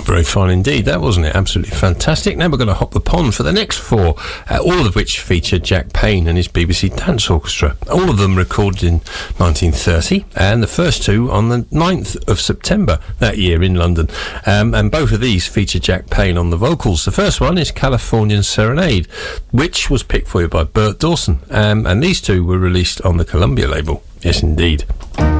Very fine indeed, that, wasn't it? Absolutely fantastic. Now we're going to hop the pond for the next four, all of which feature Jack Payne and his BBC Dance Orchestra. All of them recorded in 1930, and the first two on the 9th of September that year in London. And both of these feature Jack Payne on the vocals. The first one is Californian Serenade, which was picked for you by Bert Dawson. And these two were released on the Columbia label. Yes, indeed.